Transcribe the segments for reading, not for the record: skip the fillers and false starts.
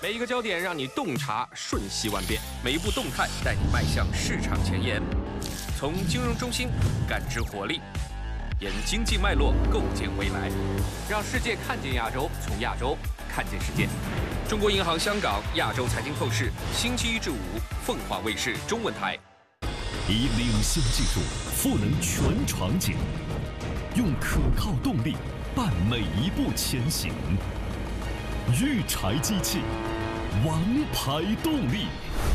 每一个焦点让你洞察瞬息万变，每一步动态带你迈向市场前沿。从金融中心感知活力，沿经济脉络构建未来，让世界看见亚洲，从亚洲看见世界。中国银行香港亚洲财经透视，星期一至五，凤凰卫视中文台。 以领先技术赋能全场景，用可靠动力伴每一步前行。育柴机器，王牌动力。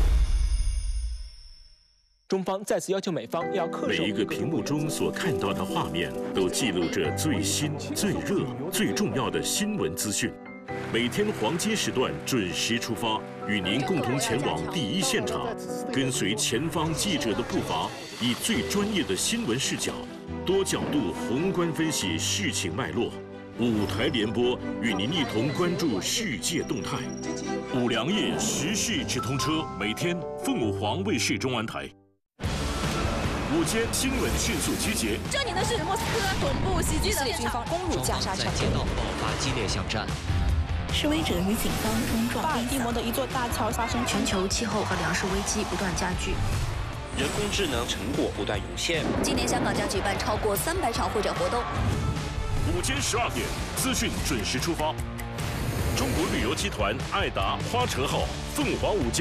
中方再次要求美方要恪守。 每一个屏幕中所看到的画面，都记录着最新、最热、最重要的新闻资讯。每天黄金时段准时出发，与您共同前往第一现场，跟随前方记者的步伐，以最专业的新闻视角，多角度宏观分析事情脉络。5台联播，与您一同关注世界动态。5粮液时事直通车，每天凤凰卫视中文台。午间新闻迅速集结。 这里呢是莫斯科总部袭击的军方攻入加沙城， 街道爆发激烈巷战。 示威者与警方冲撞。 巴尔的摩的一座大桥发生全球气候和粮食危机不断加剧， 人工智能成果不断涌现。 今年香港将举办超过300场会展活动。 午间12点，资讯准时出发。中国旅游集团爱达花车号凤凰午间。